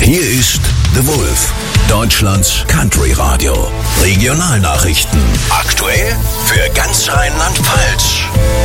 Hier ist The Wolf, Deutschlands Country Radio. Regionalnachrichten. Aktuell für ganz Rheinland-Pfalz.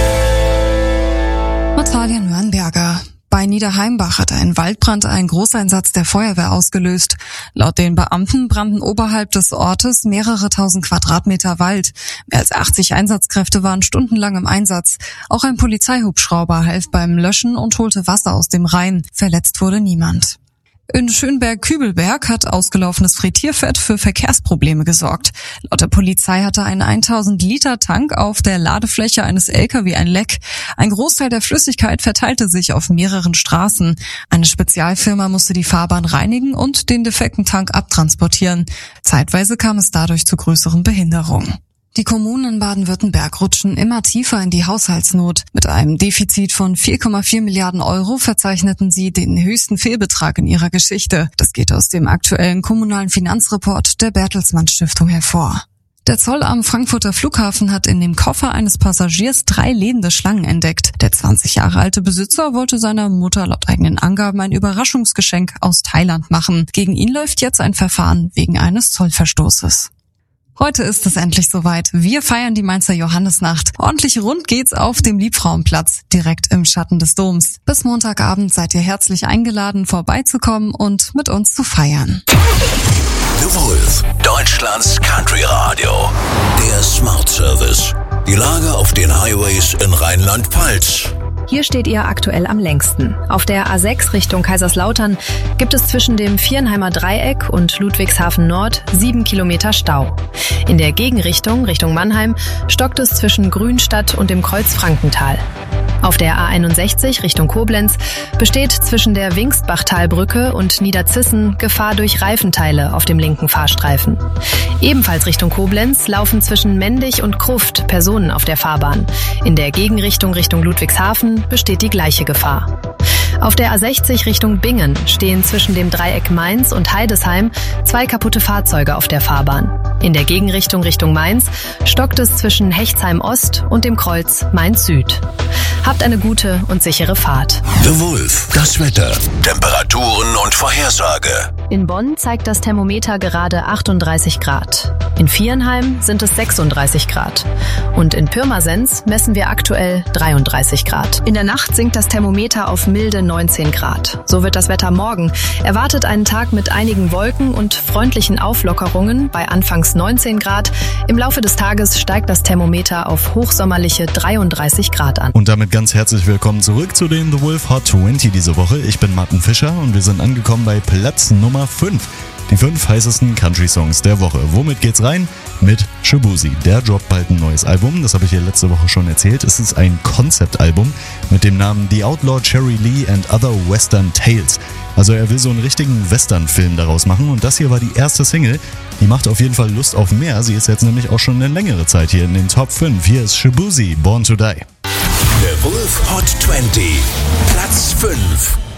Natalia Nürnberger. Bei Niederheimbach hat ein Waldbrand einen Großeinsatz der Feuerwehr ausgelöst. Laut den Beamten brannten oberhalb des Ortes mehrere tausend Quadratmeter Wald. Mehr als 80 Einsatzkräfte waren stundenlang im Einsatz. Auch ein Polizeihubschrauber half beim Löschen und holte Wasser aus dem Rhein. Verletzt wurde niemand. In Schönberg-Kübelberg hat ausgelaufenes Frittierfett für Verkehrsprobleme gesorgt. Laut der Polizei hatte ein 1000-Liter-Tank auf der Ladefläche eines LKW ein Leck. Ein Großteil der Flüssigkeit verteilte sich auf mehreren Straßen. Eine Spezialfirma musste die Fahrbahn reinigen und den defekten Tank abtransportieren. Zeitweise kam es dadurch zu größeren Behinderungen. Die Kommunen in Baden-Württemberg rutschen immer tiefer in die Haushaltsnot. Mit einem Defizit von 4,4 Milliarden Euro verzeichneten sie den höchsten Fehlbetrag in ihrer Geschichte. Das geht aus dem aktuellen kommunalen Finanzreport der Bertelsmann Stiftung hervor. Der Zoll am Frankfurter Flughafen hat in dem Koffer eines Passagiers 3 lebende Schlangen entdeckt. Der 20 Jahre alte Besitzer wollte seiner Mutter laut eigenen Angaben ein Überraschungsgeschenk aus Thailand machen. Gegen ihn läuft jetzt ein Verfahren wegen eines Zollverstoßes. Heute ist es endlich soweit. Wir feiern die Mainzer Johannisnacht. Ordentlich rund geht's auf dem Liebfrauenplatz, direkt im Schatten des Doms. Bis Montagabend seid ihr herzlich eingeladen, vorbeizukommen und mit uns zu feiern. The Wolf, Deutschlands Country Radio. Der Smart Service. Die Lage auf den Highways in Rheinland-Pfalz. Hier steht ihr aktuell am längsten. Auf der A6 Richtung Kaiserslautern gibt es zwischen dem Viernheimer Dreieck und Ludwigshafen Nord 7 Kilometer Stau. In der Gegenrichtung, Richtung Mannheim, stockt es zwischen Grünstadt und dem Kreuz Frankenthal. Auf der A61 Richtung Koblenz besteht zwischen der Wingstbachtalbrücke und Niederzissen Gefahr durch Reifenteile auf dem linken Fahrstreifen. Ebenfalls Richtung Koblenz laufen zwischen Mendig und Kruft Personen auf der Fahrbahn. In der Gegenrichtung Richtung Ludwigshafen besteht die gleiche Gefahr. Auf der A60 Richtung Bingen stehen zwischen dem Dreieck Mainz und Heidesheim 2 kaputte Fahrzeuge auf der Fahrbahn. In der Gegenrichtung Richtung Mainz stockt es zwischen Hechtsheim Ost und dem Kreuz Mainz Süd. Habt eine gute und sichere Fahrt. The Wolf, das Wetter, Temperaturen und Vorhersage. In Bonn zeigt das Thermometer gerade 38 Grad. In Viernheim sind es 36 Grad. Und in Pirmasens messen wir aktuell 33 Grad. In der Nacht sinkt das Thermometer auf milde 19 Grad. So wird das Wetter morgen. Erwartet einen Tag mit einigen Wolken und freundlichen Auflockerungen bei anfangs 19 Grad. Im Laufe des Tages steigt das Thermometer auf hochsommerliche 33 Grad an. Und damit ganz herzlich willkommen zurück zu den The Wolf Hot 20 diese Woche. Ich bin Martin Fischer und wir sind angekommen bei Platz Nummer 5. Die 5 heißesten Country-Songs der Woche. Womit geht's rein? Mit Shaboozey. Der droppt bald ein neues Album. Das habe ich hier letzte Woche schon erzählt. Es ist ein Konzeptalbum mit dem Namen The Outlaw Cherry Lee and Other Western Tales. Also er will so einen richtigen Western-Film daraus machen. Und das hier war die erste Single. Die macht auf jeden Fall Lust auf mehr. Sie ist jetzt nämlich auch schon eine längere Zeit hier in den Top 5. Hier ist Shaboozey, Born to Die. The Wolf Hot 20, Platz 5.